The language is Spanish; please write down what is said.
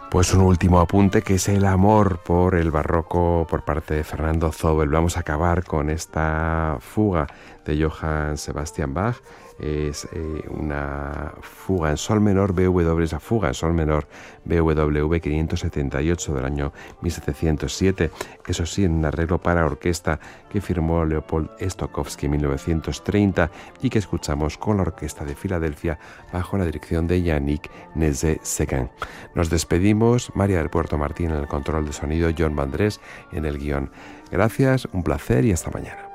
Pues un último apunte, que es el amor por el barroco por parte de Fernando Zobel. Vamos a acabar con esta fuga de Johann Sebastian Bach. Es una fuga en sol menor BW, esa fuga en sol menor BWV 578 del año 1707, eso sí, en un arreglo para orquesta que firmó Leopold Stokowski en 1930 y que escuchamos con la Orquesta de Filadelfia bajo la dirección de Yannick Nézet-Séguin. Nos despedimos, María del Puerto Martín en el control de sonido, John Vandrés en el guión. Gracias, un placer y hasta mañana.